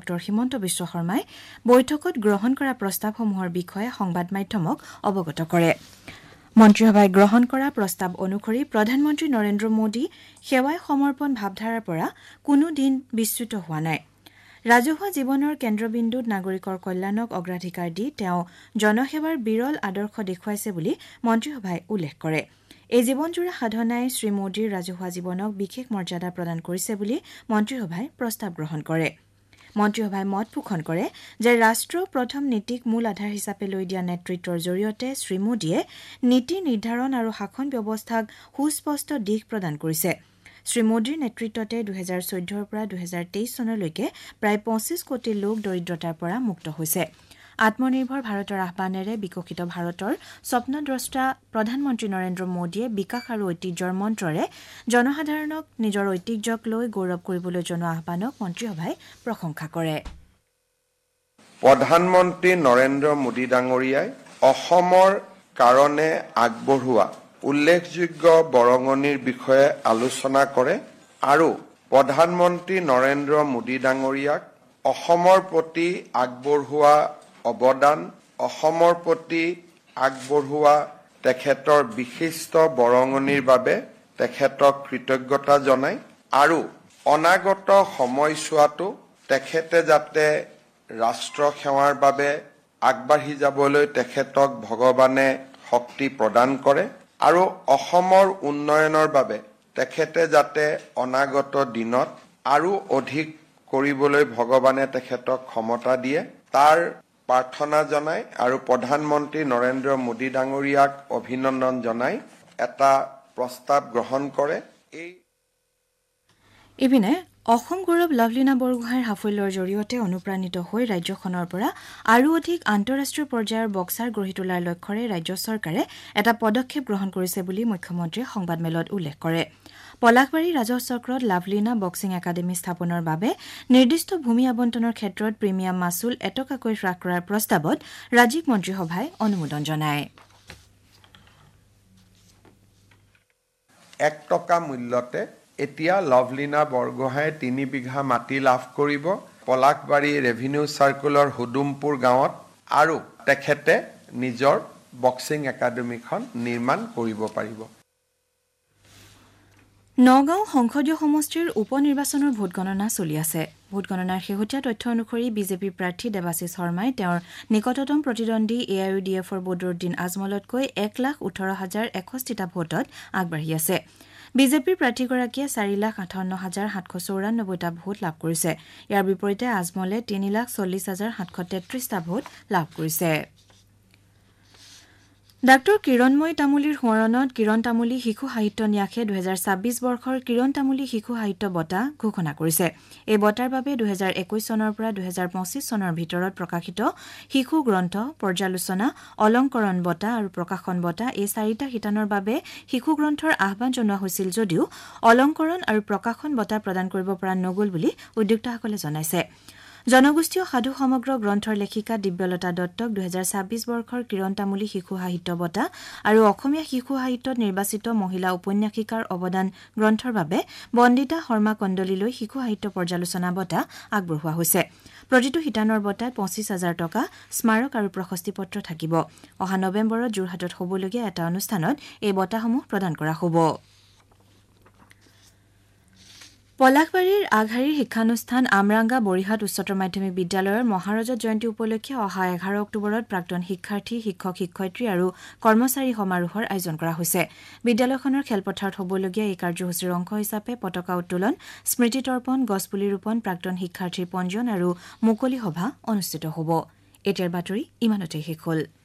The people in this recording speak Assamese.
ডক্টৰ হিমন্ত বিশ্ব শৰ্মাই বৈঠকত গ্ৰহণ কৰা প্ৰস্তাৱসমূহৰ বিষয়ে সংবাদ মাধ্যমক অৱগত কৰে। মন্ত্ৰীসভাই গ্ৰহণ কৰা প্ৰস্তাৱ অনুসৰি প্ৰধানমন্ত্ৰী নৰেন্দ্ৰ মোদী সেৱাই সমৰ্পণ ভাৱধাৰাৰ পৰা কোনো দিন বিচ্যুত হোৱা নাই। ৰাজহুৱা জীৱনৰ কেন্দ্ৰবিন্দুত নাগৰিকৰ কল্যাণক অগ্ৰাধিকাৰ দি তেওঁ জনসেৱাৰ বিৰল আদৰ্শ দেখুৱাইছে বুলি মন্ত্ৰীসভাই উল্লেখ কৰে। এই জীৱনজোৰা সাধনাই শ্ৰী মোদীৰ ৰাজহুৱা জীৱনক বিশেষ মৰ্যাদা প্ৰদান কৰিছে বুলি মন্ত্ৰীসভাই প্ৰস্তাৱ গ্ৰহণ কৰে। মন্ত্ৰীসভাই মত পোষণ কৰে যে ৰাষ্ট্ৰ প্ৰথম নীতিক মূল আধাৰ হিচাপে লৈ দিয়া নেতৃত্বৰ জৰিয়তে শ্ৰী মোদীয়ে নীতি নিৰ্ধাৰণ আৰু শাসন ব্যৱস্থাক সুস্পষ্ট দিশ প্ৰদান কৰিছে। শ্ৰী মোদীৰ নেতৃত্বতে 2014 পৰা 2023 চনলৈকে প্ৰায় 25 কোটি লোক দৰিদ্ৰতাৰ পৰা মুক্ত হৈছে। আত্মনিৰ্ভৰ ভাৰতৰ আহ্বানেৰে বিকশিত ভাৰতৰ স্বপ্নদ্ৰষ্টা প্ৰধানমন্ত্ৰী নৰেন্দ্ৰ মোদীয়ে বিকাশ আৰু ঐতিহ্যৰ মন্ত্ৰৰে জনসাধাৰণক নিজৰ ঐতিহ্যক লৈ গৌৰৱ কৰিবলৈ জনোৱা আহ্বানক মন্ত্ৰীসভাই প্ৰশংসা কৰে। প্ৰধানমন্ত্ৰী নৰেন্দ্ৰ মোদী ডাঙৰীয়াই অসমৰ কাৰণে আগবঢ়োৱা উল্লেখযোগ্য বৰঙণিৰ বিষয়ে আলোচনা কৰে আৰু প্ৰধানমন্ত্ৰী নৰেন্দ্ৰ মোদী ডাঙৰীয়াক অসমৰ প্ৰতি আগবঢ়োৱা অৱদান, অসমৰ প্ৰতি আগবঢ়োৱা তেখেতৰ বিশিষ্ট বৰঙণিৰ বাবে তেখেতক কৃতজ্ঞতা জনায় আৰু অনাগত সময়ছোৱাতো তেখেতে যাতে ৰাষ্ট্ৰ সেৱাৰ বাবে আগবাঢ়ি যাবলৈ তেখেতক ভগৱানে শক্তি প্ৰদান কৰে আৰু অসমৰ উন্নয়নৰ বাবে তেখেতে যাতে অনাগত দিনত আৰু অধিক কৰিবলৈ ভগৱানে তেখেতক ক্ষমতা দিয়ে তাৰ প্ৰাৰ্থনা জনাই আৰু প্ৰধানমন্ত্ৰী নৰেন্দ্ৰ মোদী ডাঙৰীয়াক অভিনন্দন জনাই এটা প্ৰস্তাৱ গ্ৰহণ কৰে। ইপিনে অসম গৌৰৱ লাভলীনা বৰগোহাঁইৰ সাফল্যৰ জৰিয়তে অনুপ্ৰাণিত হৈ ৰাজ্যখনৰ পৰা আৰু অধিক আন্তঃৰাষ্ট্ৰীয় পৰ্যায়ৰ বক্সাৰ গঢ়ি তোলাৰ লক্ষ্যৰে ৰাজ্য চৰকাৰে এটা পদক্ষেপ গ্ৰহণ কৰিছে বুলি মুখ্যমন্ত্ৰীয়ে সংবাদমেলত উল্লেখ কৰে। পলাশবাৰী ৰাজহ চক্ৰত লাভলীনা বক্সিং একাডেমী স্থাপনৰ বাবে নিৰ্দিষ্ট ভূমি আবণ্টনৰ ক্ষেত্ৰত প্ৰিমিয়াম মাচুল এটকাকৈ হ্ৰাস কৰাৰ প্ৰস্তাৱত ৰাজ্যিক মন্ত্ৰীসভাই অনুমোদন জনায়। 1 টকা মূল্যতে এতিয়া লাভলীনা বৰগোহাঁই 3 বিঘা মাটি লাভ কৰিব পলাশবাৰী ৰেভিনিউ চাৰ্কুলৰ হুদুমপুৰ গাঁৱত আৰু তেখেতে নিজৰ বক্সিং একাডেমীখন নিৰ্মাণ কৰিব পাৰিব। নগাঁও সংসদীয় সমষ্টিৰ উপ নিৰ্বাচনৰ ভোটগণনা চলি আছে। ভোটগণনাৰ শেহতীয়া তথ্য অনুসৰি বিজেপি প্ৰাৰ্থী দেৱাশিষ শৰ্মাই তেওঁৰ নিকটতম প্ৰতিদ্বন্দ্বী AIUDFৰ বদৰুদ্দিন আজমলতকৈ 1,18,160টা ভোটত আগবাঢ়ি আছে। বিজেপিৰ প্ৰাৰ্থীগৰাকীয়ে 4,58,794টা ভোট লাভ কৰিছে। ইয়াৰ বিপৰীতে আজমলে 3,40,733টা ভোট লাভ কৰিছে। ডাঃ কিৰণময়ী তামুলীৰ সোঁৱৰণত কিৰণ তামুলী শিশু সাহিত্য ন্যাসে 2026 বৰ্ষৰ কিৰণ তামুলী শিশু সাহিত্য বঁটা ঘোষণা কৰিছে। এই বঁটাৰ বাবে 2021 চনৰ পৰা 2025 চনৰ ভিতৰত প্ৰকাশিত শিশু গ্ৰন্থ, পৰ্যালোচনা, অলংকৰণ বঁটা আৰু প্ৰকাশন বঁটা এই 4টা শিতানৰ বাবে শিশু গ্ৰন্থৰ আহ্বান জনোৱা হৈছিল যদিও অলংকৰণ আৰু প্ৰকাশন বঁটা প্ৰদান কৰিব পৰা নগ'ল বুলি উদ্যোক্তাসকলে জনাইছে। জনগোষ্ঠীয় সাধু সমগ্ৰ গ্ৰন্থৰ লেখিকা দিব্যলতা দত্তক 2026 বৰ্ষৰ কিৰণ তামুলী শিশু সাহিত্য বঁটা আৰু অসমীয়া শিশু সাহিত্যত নিৰ্বাচিত মহিলা উপন্যাসিকাৰ অৱদান গ্ৰন্থৰ বাবে বন্দিতা শৰ্মা কণ্ডলীলৈ শিশু সাহিত্য পৰ্যালোচনা বঁটা আগবঢ়োৱা হৈছে। প্ৰতিটো শিতানৰ বঁটাত 25,000 টকা স্মাৰক আৰু প্ৰশস্তি পত্ৰ থাকিব। অহা নৱেম্বৰত যোৰহাটত হ'বলগীয়া এটা অনুষ্ঠানত এই বঁটাসমূহ প্ৰদান কৰা হ'ব। পলাশবাৰীৰ আগশাৰীৰ শিক্ষানুষ্ঠান আমৰাংগা বৰিহাট উচ্চতৰ মাধ্যমিক বিদ্যালয়ৰ মহাৰজত জয়ন্তী উপলক্ষে অহা 11 অক্টোবৰত প্ৰাক্তন শিক্ষাৰ্থী, শিক্ষক-শিক্ষয়িত্ৰী আৰু কৰ্মচাৰী সমাৰোহৰ আয়োজন কৰা হৈছে। বিদ্যালয়খনৰ খেলপথাৰত হ'বলগীয়া এই কাৰ্যসূচীৰ অংশ হিচাপে পতাকা উত্তোলন, স্মৃতি তৰ্পণ, গছপুলি ৰোপণ, প্ৰাক্তন শিক্ষাৰ্থীৰ পঞ্জীয়ন আৰু মুকলি সভা অনুষ্ঠিত হ'ব। এতিয়াৰ বাতৰি ইমানতে শেষ হ'ল।